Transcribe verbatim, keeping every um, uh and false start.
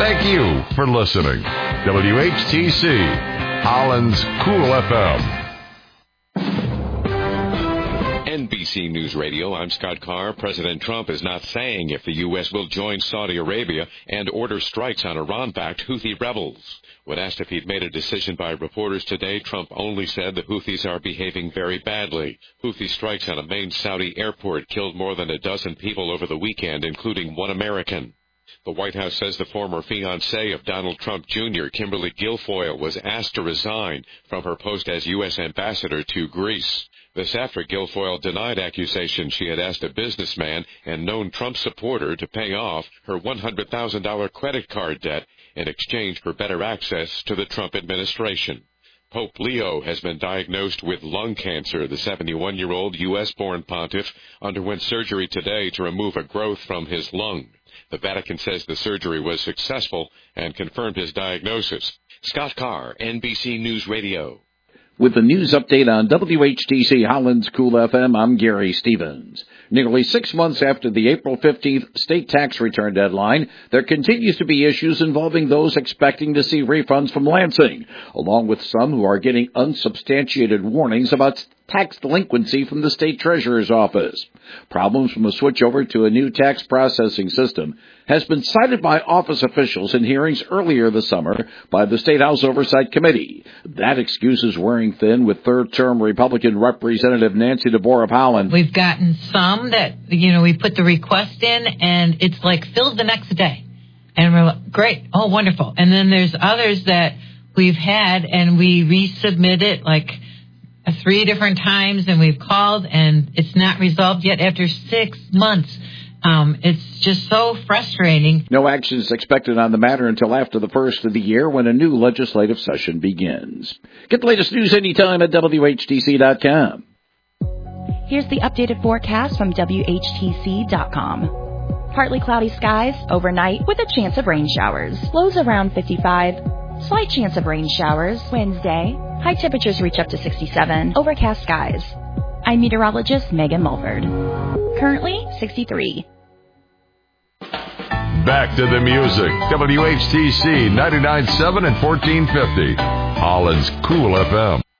Thank you for listening. W H T C, Holland's Cool F M. N B C News Radio, I'm Scott Carr. President Trump is not saying if the U S will join Saudi Arabia and order strikes on Iran-backed Houthi rebels. When asked if he'd made a decision by reporters today, Trump only said the Houthis are behaving very badly. Houthi strikes on a main Saudi airport killed more than a dozen people over the weekend, including one American. The White House says the former fiancée of Donald Trump Junior, Kimberly Guilfoyle, was asked to resign from her post as U S ambassador to Greece. This after Guilfoyle denied accusations she had asked a businessman and known Trump supporter to pay off her one hundred thousand dollars credit card debt in exchange for better access to the Trump administration. Pope Leo has been diagnosed with lung cancer. The seventy-one-year-old U S-born pontiff underwent surgery today to remove a growth from his lung. The Vatican says the surgery was successful and confirmed his diagnosis. Scott Carr, N B C News Radio. With the news update on W H T C Holland's Cool F M, I'm Gary Stevens. Nearly six months after the April fifteenth state tax return deadline, there continues to be issues involving those expecting to see refunds from Lansing, along with some who are getting unsubstantiated warnings about tax delinquency from the state treasurer's office. Problems from a switch over to a new tax processing system has been cited by office officials in hearings earlier this summer by the State House Oversight Committee. That excuse is wearing thin with third-term Republican Representative Nancy DeBoer of Holland. We've gotten some that, you know, we put the request in, and it's like filled the next day. And we're like, great, oh, wonderful. And then there's others that we've had, and we resubmit it like three different times, and we've called, and it's not resolved yet after six months. Um, it's just so frustrating. No action is expected on the matter until after the first of the year when a new legislative session begins. Get the latest news anytime at W H T C dot com. Here's the updated forecast from W H T C dot com. Partly cloudy skies overnight with a chance of rain showers. Lows around fifty-five. Slight chance of rain showers Wednesday. High temperatures reach up to sixty-seven. Overcast skies. I'm meteorologist Megan Mulford. Currently sixty-three. Back to the music. W H T C ninety-nine point seven and fourteen fifty. Holland's Cool F M.